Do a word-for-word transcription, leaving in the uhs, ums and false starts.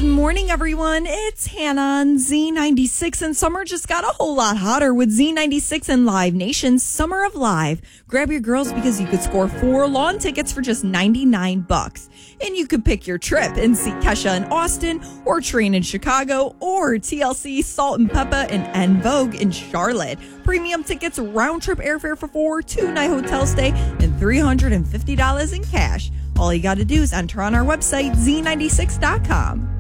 morning, everyone. It's Hannah on Z ninety-six, and summer just got a whole lot hotter with Z ninety-six and Live Nation's Summer of Live. Grab your girls because you could score four lawn tickets for just ninety-nine bucks. And you could pick your trip and see Kesha in Austin, or Train in Chicago, or T L C, Salt and Peppa, and En Vogue in Charlotte. Premium tickets, round-trip airfare for four, two-night hotel stay, and three hundred fifty dollars in cash. All you got to do is enter on our website, Z ninety-six dot com.